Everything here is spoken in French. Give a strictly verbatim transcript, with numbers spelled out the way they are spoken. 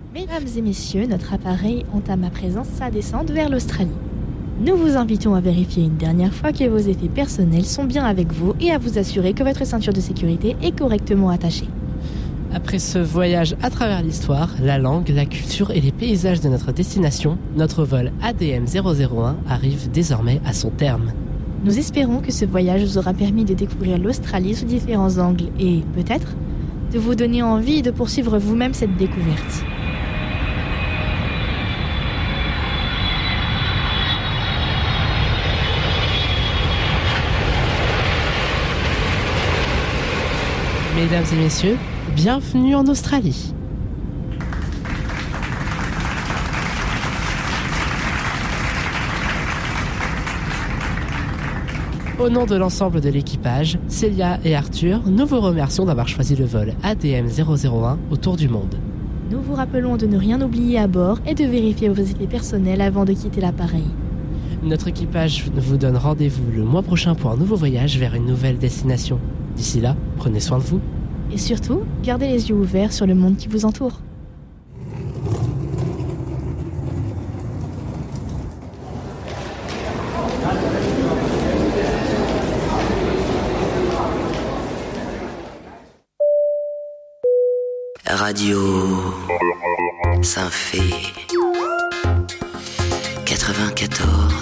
Mesdames et messieurs, notre appareil entame à présent sa descente vers l'Australie. Nous vous invitons à vérifier une dernière fois que vos effets personnels sont bien avec vous et à vous assurer que votre ceinture de sécurité est correctement attachée. Après ce voyage à travers l'histoire, la langue, la culture et les paysages de notre destination, notre vol A D M zéro zéro un arrive désormais à son terme. Nous espérons que ce voyage vous aura permis de découvrir l'Australie sous différents angles et, peut-être, de vous donner envie de poursuivre vous-même cette découverte. Mesdames et messieurs, bienvenue en Australie. Au nom de l'ensemble de l'équipage, Célia et Arthur, nous vous remercions d'avoir choisi le vol A D M zéro zéro un autour du monde. Nous vous rappelons de ne rien oublier à bord et de vérifier vos effets personnels avant de quitter l'appareil. Notre équipage vous donne rendez-vous le mois prochain pour un nouveau voyage vers une nouvelle destination. D'ici là, prenez soin de vous. Et surtout, gardez les yeux ouverts sur le monde qui vous entoure. Radio Saint-Fé quatre-vingt-quatorze